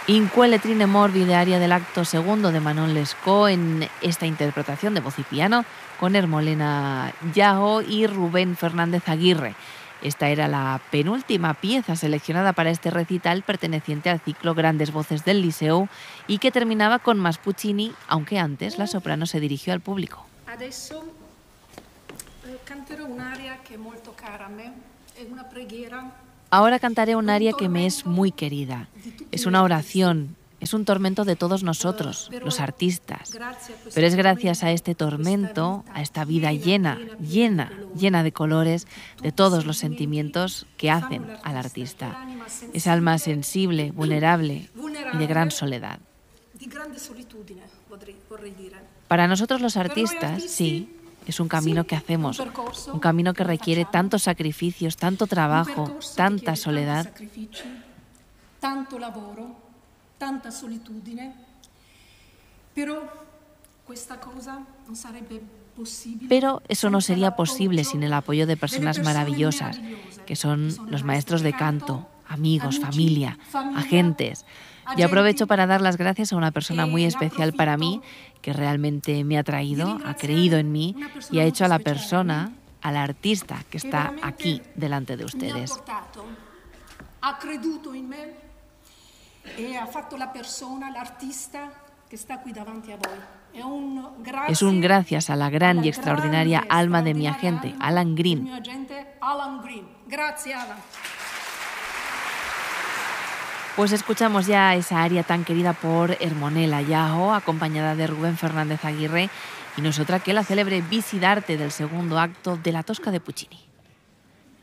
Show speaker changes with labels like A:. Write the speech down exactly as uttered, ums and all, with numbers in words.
A: In quelle trine morbide, aria del acto segundo de Manon Lescaut, en esta interpretación de voz y piano con Ermolena Llaho y Rubén Fernández Aguirre. Esta era la penúltima pieza seleccionada para este recital perteneciente al ciclo Grandes Voces del Liceu y que terminaba con más Puccini, aunque antes la soprano se dirigió al público.
B: Adesso canterò un'aria che è molto cara a me, è una preghiera.
A: Ahora cantaré un aria que me es muy querida. Es una oración, es un tormento de todos nosotros, los artistas. Pero es gracias a este tormento, a esta vida llena, llena, llena de colores, de todos los sentimientos que hacen al artista. Esa alma sensible, vulnerable y de gran soledad. Para nosotros los artistas, sí, es un camino que hacemos, un camino que requiere tantos sacrificios, tanto trabajo, tanta soledad.
B: Tanto lavoro, tanta solitudine, pero questa cosa non sarebbe possibile.
A: Pero eso no sería posible sin el apoyo de personas maravillosas, que son los maestros de canto, amigos, familia, agentes. Y aprovecho para dar las gracias a una persona muy especial para mí, que realmente me ha traído, ha creído en mí y ha hecho a la persona, al artista que está aquí delante de ustedes.
B: Ha creduto in me e ha fatto la persona, l'artista que está aquí davanti a voi.
A: Es un gracias a la gran y extraordinaria alma de mi agente, Alan Green.
B: Gracias, Alan.
A: Pues escuchamos ya esa aria tan querida por Ermolena Llaho, acompañada de Rubén Fernández Aguirre, y no es otra que la célebre Visitarte del segundo acto de La Tosca de Puccini.